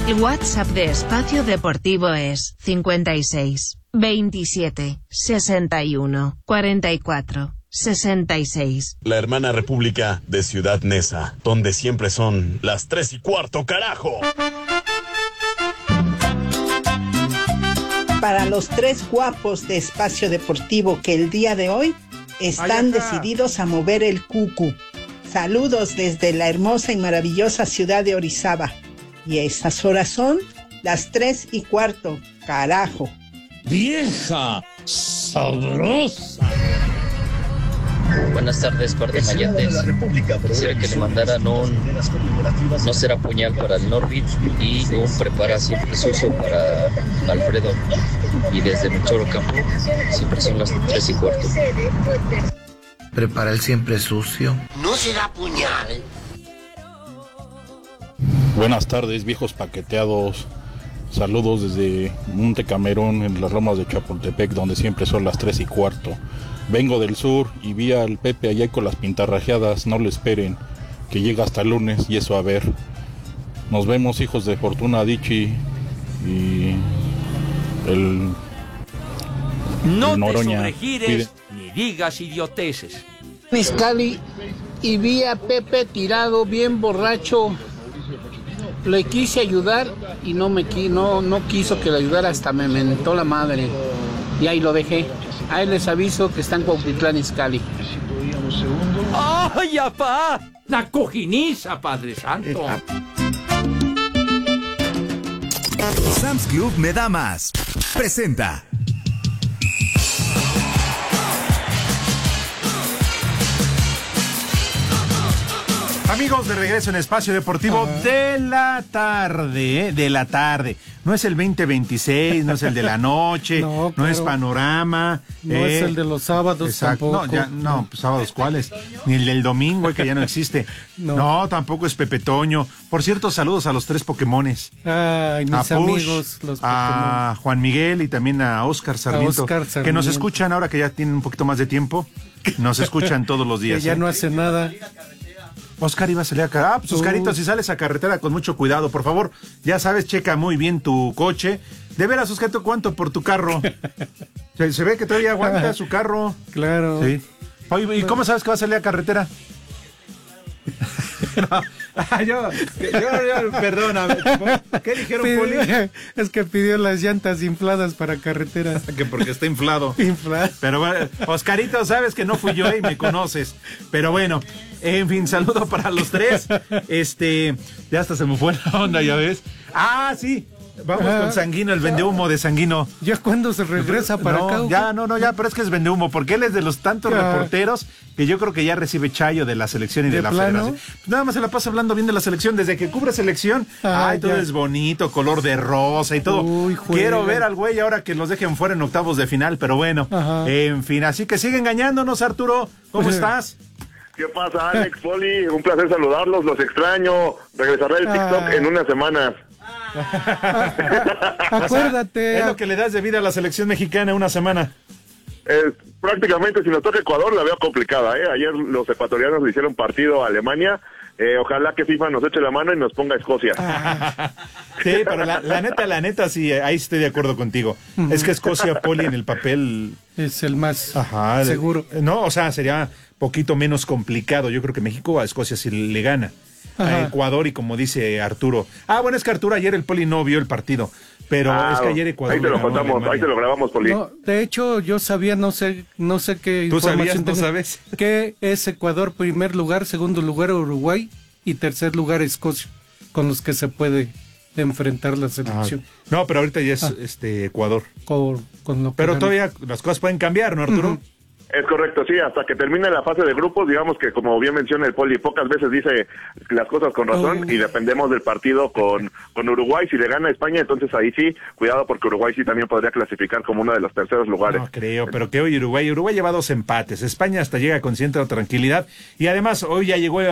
El WhatsApp de Espacio Deportivo es 56 27 61 44 66. La hermana república de Ciudad Neza, donde siempre son las 3:15, carajo. Para los tres guapos de Espacio Deportivo que el día de hoy están decididos a mover el cucu. Saludos desde la hermosa y maravillosa ciudad de Orizaba. Y estas horas son las 3:15, carajo. ¡Vieja sabrosa! Buenas tardes, par de mayates. Quisiera que le mandaran un no será puñal para el Norbit y un prepara siempre sucio para Alfredo. Y desde Michoro Campo siempre son las 3:15. Prepara el siempre sucio. No será puñal. Buenas tardes, viejos paqueteados. Saludos desde Monte Camerún, en las lomas de Chapultepec, donde siempre son las 3:15. Vengo del sur y vi al Pepe allá con las pintarrajeadas. No le esperen, que llega hasta el lunes y eso a ver. Nos vemos, hijos de Fortuna Dichi y el Noroña. No te sobregires ni digas idioteces. Mezcali y vi a Pepe tirado bien borracho. Le quise ayudar y no quiso que le ayudara, hasta me mentó la madre. Y ahí lo dejé. Ahí les aviso que está en Cuautitlán Izcalli. ¡Ay, apá! ¡La cojiniza, Padre Santo! Sam's Club me da más. Presenta. Amigos, de regreso en Espacio Deportivo de la tarde. No es el 2026, no es el de la noche, no es Panorama. No es el de los sábados. Exacto. Tampoco. No, pues sábados cuáles, ni el del domingo, que ya no existe. No, tampoco es Pepe Toño. Por cierto, saludos a los tres Pokémones. Ay, mis Push, amigos, los a Pokémon. Juan Miguel y también a Oscar Sarmiento, que nos escuchan ahora que ya tienen un poquito más de tiempo. Nos escuchan todos los días. Que ya no hace nada. Oscar iba a salir a carretera. Pues Oscarito, si sales a carretera con mucho cuidado, por favor. Ya sabes, checa muy bien tu coche. De veras, Oscarito, ¿cuánto por tu carro? Se ve que todavía aguanta su carro. Claro. Sí. Oye, ¿y cómo sabes que va a salir a carretera? Yo, perdóname. ¿Qué dijeron, Poli? Es que pidió las llantas infladas para carretera. Que porque está inflado. Pero bueno, Oscarito, sabes que no fui yo y me conoces. Pero bueno, en fin, saludo para los tres. Ya hasta se me fue la onda, ya ves. Ah, sí. Vamos con Sanguino, el vendehumo de Sanguino. ¿Ya cuándo se regresa para acá? Ya, pero es que es vendehumo, porque él es de los tantos reporteros que yo creo que ya recibe chayo de la selección y de la federación. Nada más se la pasa hablando bien de la selección, desde que cubre selección. Todo es bonito, color de rosa y todo. Quiero ver al güey ahora que los dejen fuera en octavos de final, pero bueno, en fin, así que sigue engañándonos, Arturo. ¿Cómo estás? ¿Qué pasa, Alex, Poli? Un placer saludarlos, los extraño. Regresaré el TikTok en unas semanas. Acuérdate. Es lo que le das de vida a la selección mexicana una semana. Prácticamente, si nos toca Ecuador, la veo complicada. Ayer los ecuatorianos le hicieron partido a Alemania. Ojalá que FIFA nos eche la mano y nos ponga Escocia. Sí, pero la neta, sí, ahí estoy de acuerdo contigo. Es que Escocia, Poli, en el papel es el más seguro. No, o sea, sería poquito menos complicado. Yo creo que México a Escocia sí le gana. A Ecuador, y como dice Arturo. Bueno, es que Arturo ayer el Poli no vio el partido, pero es que ayer Ecuador. Ahí te lo contamos, ahí te lo grabamos, Poli. No, de hecho, yo sabía, no sé qué ¿Tú información sabías? ¿No sabes? Que es Ecuador primer lugar, segundo lugar Uruguay y tercer lugar Escocia, con los que se puede enfrentar la selección. No, pero ahorita ya es Ecuador. Con lo que pero todavía las cosas pueden cambiar, ¿no, Arturo? Es correcto, sí, hasta que termine la fase de grupos, digamos que como bien menciona el Poli, pocas veces dice las cosas con razón y dependemos del partido con Uruguay. Si le gana a España, entonces ahí sí, cuidado, porque Uruguay sí también podría clasificar como uno de los terceros lugares. No creo, pero que hoy Uruguay lleva 2 empates, España hasta llega con cierta tranquilidad y además hoy ya llegó